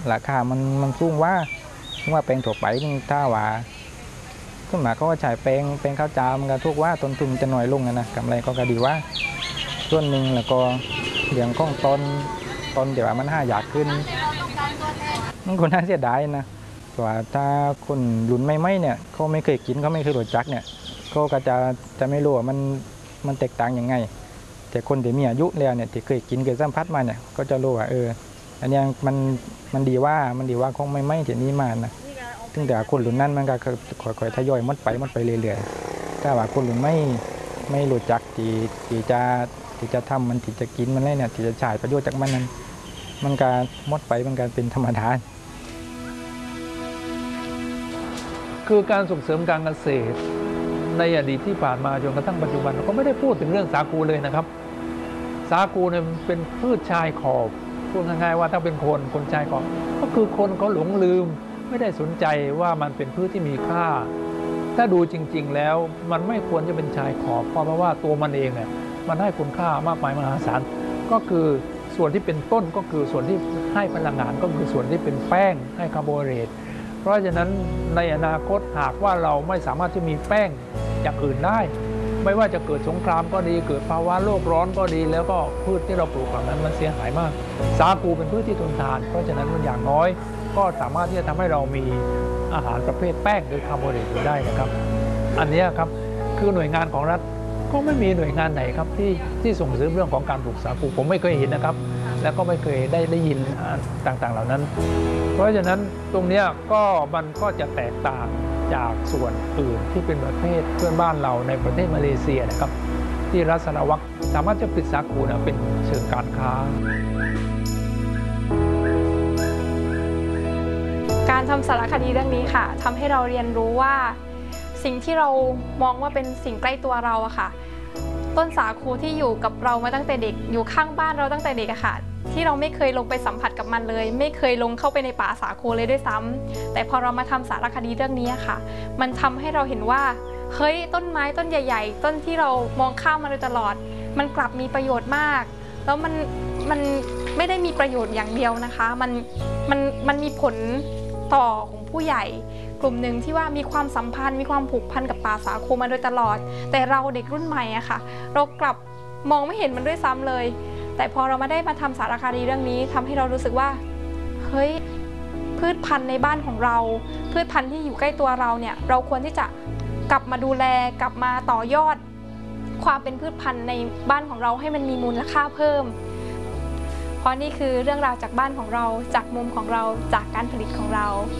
ราคามันสูงว่าแปลงถั่วไปถ้าว่าขึ้นมาเขาก็ใช้แปลงข้าวจามันก็ทุกว่าต้นทุนจะน้อยลงนะกำไรก็ดีว่าส่วนหนึ่งแล้วก็เรื่องของต้นเดี๋ยวมัน5 อยากขึ้นมันก็น่าเสียดายนะว่าถ้าคนรุ่นไม่เนี่ยเขาไม่เคยกินเขาไม่เคยรู้จักเนี่ยเขาก็จะไม่รู้ว่ามันแตกต่างยังไงแต่คนที่มีอายุแล้วเนี่ยที่เคยกินเคยสัมผัสมาเนี่ยก็จะรู้ว่าอันนี้มันดีว่าคงไม่ที่นี้มานะถึงแต่คนรุ่นนั้นมันก็ค่อยๆทยอยมดไปเรื่อยๆถ้าว่าคนรุ่นไม่รู้จักที่จะทำมันที่จะกินมันอะไรเนี่ยที่จะใช้ประโยชน์จากมันนั้นมันก็มดไปมันก็เป็นธรรมดาคือการส่งเสริมการเกษตรในอดีตที่ผ่านมาจนกระทั่งปัจจุบันก็ไม่ได้พูดถึงเรื่องสาคูเลยนะครับสาคูเนี่ยเป็นพืชชายขอบพูดง่ายๆว่าถ้าเป็นคนชายขอบก็คือคนเขาหลงลืมไม่ได้สนใจว่ามันเป็นพืชที่มีค่าถ้าดูจริงๆแล้วมันไม่ควรจะเป็นชายขอบเพราะว่าตัวมันเองเนี่ยมันให้คุณค่ามากมายมหาศาลก็คือส่วนที่เป็นต้นก็คือส่วนที่ให้พลังงานก็คือส่วนที่เป็นแป้งให้คาร์โบไฮเดรตเพราะฉะนั้นในอนาคตหากว่าเราไม่สามารถที่มีแป้งอย่างอื่นได้ไม่ว่าจะเกิดสงครามก็ดีเกิดภาวะโลกร้อนก็ดีแล้วก็พืชที่เราปลูกเหล่านั้นมันเสียหายมากสาคูเป็นพืชที่ทนทานเพราะฉะนั้นมันอย่างน้อยก็สามารถที่จะทำให้เรามีอาหารประเภทแป้งหรือคาร์โบไฮเดรตได้นะครับอันนี้ครับคือหน่วยงานของรัฐก็ไม่มีหน่วยงานไหนครับที่ส่งเสริมเรื่องของการปลูกสาคูผมไม่เคยเห็นนะครับแล้วก็ไม่เคยได้ยินต่างๆเหล่านั้นเพราะฉะนั้นตรงนี้มันก็จะแตกต่างจากส่วนอื่นที่เป็นประเทศเพื่อนบ้านเราในประเทศมาเลเซียนะครับที่รัฐสารวัตรสามารถจะผลิตสาคูเป็นเชิงการค้าการทำสารคดีเรื่องนี้ค่ะทำให้เราเรียนรู้ว่าสิ่งที่เรามองว่าเป็นสิ่งใกล้ตัวเราอะค่ะต้นสาคูที่อยู่กับเรามาตั้งแต่เด็กอยู่ข้างบ้านเราตั้งแต่เด็กอะค่ะที่เราไม่เคยลงไปสัมผัสกับมันเลยไม่เคยลงเข้าไปในป่าสาคูเลยด้วยซ้ำแต่พอเรามาทำสารคดีเรื่องนี้ค่ะมันทำให้เราเห็นว่าเฮ้ยต้นไม้ต้นใหญ่ๆต้นที่เรามองข้ามมาโดยตลอดมันกลับมีประโยชน์มากแล้วมันไม่ได้มีประโยชน์อย่างเดียวนะคะมันมีผลต่อของผู้ใหญ่กลุ่มหนึ่งที่ว่ามีความสัมพันธ์มีความผูกพันกับป่าสาคูมาโดยตลอดแต่เราเด็กรุ่นใหม่อะค่ะเรากลับมองไม่เห็นมันด้วยซ้ำเลยแต่พอเรามาทำสารคดีเรื่องนี้ทำให้เรารู้สึกว่าเฮ้ยพืชพันธุ์ในบ้านของเราพืชพันธุ์ที่อยู่ใกล้ตัวเราเนี่ยเราควรที่จะกลับมาดูแลกลับมาต่อยอดความเป็นพืชพันธุ์ในบ้านของเราให้มันมีมูลค่าเพิ่มเพราะนี่คือเรื่องราวจากบ้านของเราจากมุมของเราจากการผลิตของเรา